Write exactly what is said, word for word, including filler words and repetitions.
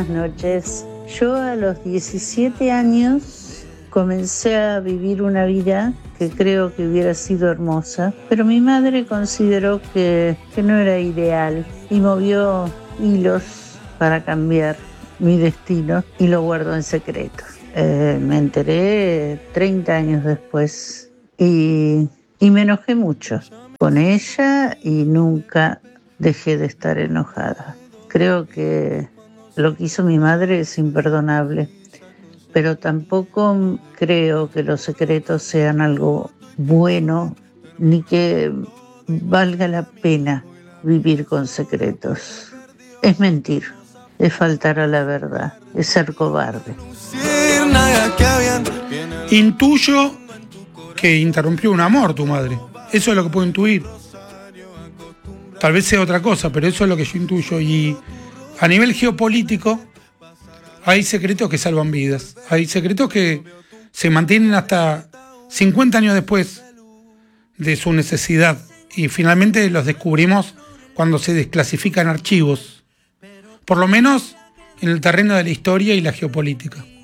Buenas noches. Yo a los diecisiete años comencé a vivir una vida que creo que hubiera sido hermosa, pero mi madre consideró que, que no era ideal y movió hilos para cambiar mi destino y lo guardó en secreto. Eh, me enteré treinta años después y, y me enojé mucho con ella y nunca dejé de estar enojada. Creo que lo que hizo mi madre es imperdonable, pero tampoco creo que los secretos sean algo bueno ni que valga la pena vivir con secretos. Es mentir, es faltar a la verdad, es ser cobarde. Intuyo que interrumpió un amor tu madre. Eso es lo que puedo intuir. Tal vez sea otra cosa, pero eso es lo que yo intuyo. Y a nivel geopolítico, hay secretos que salvan vidas. Hay secretos que se mantienen hasta cincuenta años después de su necesidad. Y finalmente los descubrimos cuando se desclasifican archivos. Por lo menos en el terreno de la historia y la geopolítica.